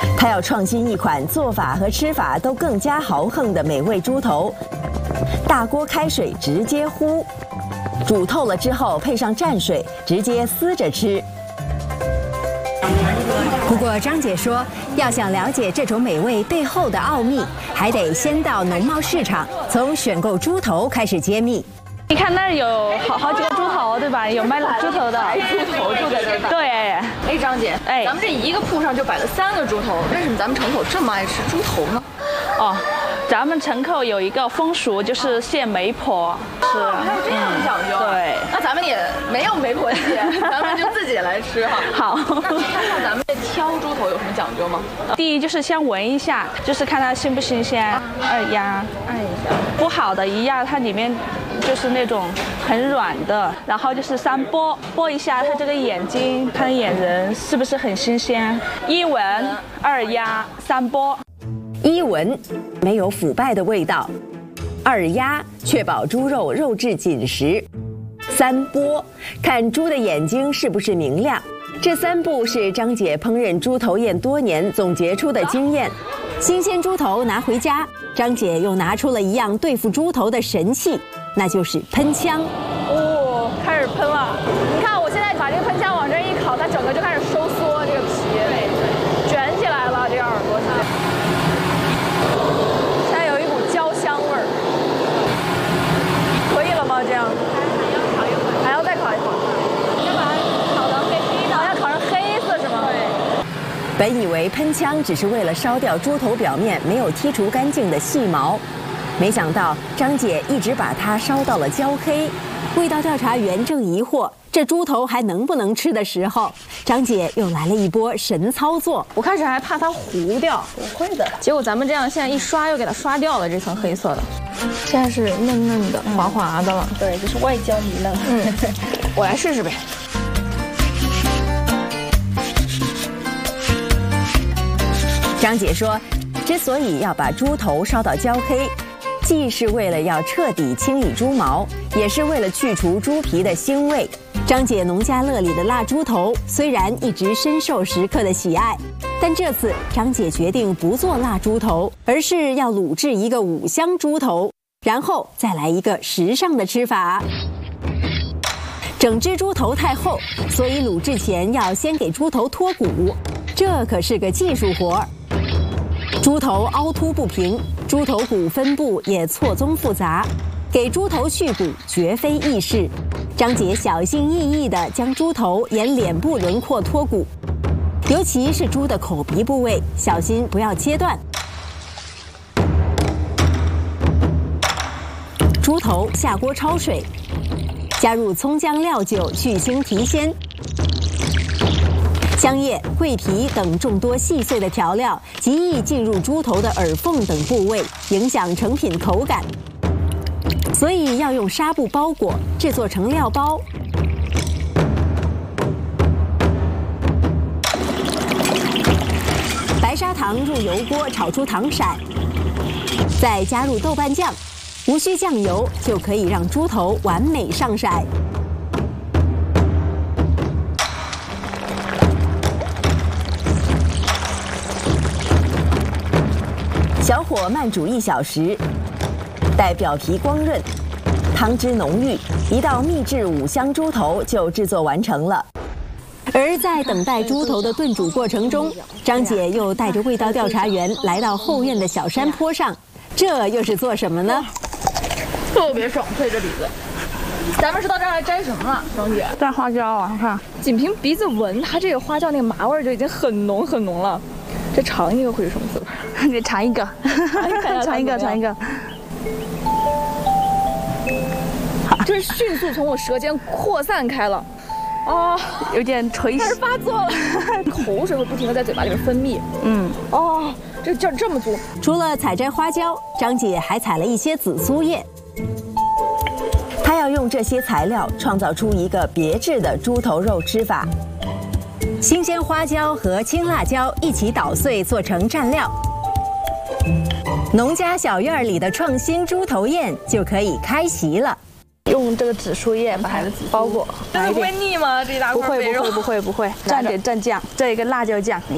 他要创新一款做法和吃法都更加豪横的美味猪头。大锅开水直接烀，煮透了之后配上蘸水，直接撕着吃。不过张姐说，要想了解这种美味背后的奥秘，还得先到农贸市场，从选购猪头开始揭秘。 你看那儿有好几个猪头，对吧？有卖猪头的， 猪头就在这儿摆。 对。 哎，张姐，咱们这一个铺上就摆了3个猪头，为什么咱们城口这么爱吃猪头呢？ 哦，咱们城口有一个风俗，就是献媒婆。是， 还有这样的讲究。 对。 那咱们也没有媒婆献，咱们就自己来吃哈。 好。 那咱们这挑猪头有什么讲究吗？ 第一就是先闻一下，就是看它新不新鲜。二压，按一下。不好的一压，它里面就是那种很软的，然后就是3剥一下它这个眼睛，看眼仁是不是很新鲜。1闻，2压，3剥。 1闻，没有腐败的味道；2压，确保猪肉肉质紧实；3剥，看猪的眼睛是不是明亮。这3步是张姐烹饪猪头宴多年总结出的经验。新鲜猪头拿回家，张姐又拿出了一样对付猪头的神器，那就是喷枪。 哦，开始喷了！你看，我现在把这个喷枪往这一烤，它整个就开始收缩这个皮，卷起来了，这个耳朵现在有一股焦香味儿。可以了吗？这样？还要再烤一会儿。要把它烤成黑的，要烤成黑色是吗？对。 本以为喷枪只是为了烧掉猪头表面没有剔除干净的细毛，没想到张姐一直把它烧到了焦黑。味道调查员正疑惑这猪头还能不能吃的时候，张姐又来了一波神操作。 我开始还怕它糊掉，不会的。结果咱们这样现在一刷又给它刷掉了这层黑色的，现在是嫩嫩的、滑滑的了。 对，就是外焦里嫩。 我来试试呗。 张姐说，之所以要把猪头烧到焦黑，既是为了要彻底清理猪毛，也是为了去除猪皮的腥味。张姐农家乐里的腊猪头虽然一直深受食客的喜爱，但这次张姐决定不做腊猪头，而是要卤制一个5香猪头，然后再来一个时尚的吃法。整只猪头太厚，所以卤制前要先给猪头脱骨，这可是个技术活儿。猪头凹凸不平，猪头骨分布也错综复杂，给猪头去骨绝非易事。张姐小心翼翼地将猪头沿脸部轮廓脱骨，尤其是猪的口鼻部位，小心不要切断。猪头下锅焯水，加入葱姜料酒去腥提鲜。香叶、桂皮等众多细碎的调料极易进入猪头的耳缝等部位，影响成品口感，所以要用纱布包裹，制作成料包。白砂糖入油锅炒出糖色，再加入豆瓣酱，无需酱油就可以让猪头完美上色。小火慢煮1小时，待表皮光润，汤汁浓郁，一道秘制5香猪头就制作完成了。而在等待猪头的炖煮过程中，张姐又带着味道调查员来到后院的小山坡上，这又是做什么呢？ 特别爽脆这鼻子。咱们是到这儿来摘什么了，张姐？ 摘花椒啊，看， 仅凭鼻子闻，它这个花椒那个麻味就已经很浓很浓了。这尝一个会是什么滋味？ 你尝一个，尝一个，尝一个。 这是迅速从我舌尖扩散开了，哦， 有点垂开始发作了，口水会不停地在嘴巴里面分泌。哦，这劲儿这么足。 除了采摘花椒，张姐还采了一些紫苏叶。她要用这些材料创造出一个别致的猪头肉吃法。新鲜花椒和青辣椒一起捣碎做成蘸料，农家小院里的创新猪头宴就可以开席了。 用这个紫苏叶把它包裹， 这个不会腻吗？这一大块肥肉？ 不会，蘸点蘸酱，这一个辣椒酱。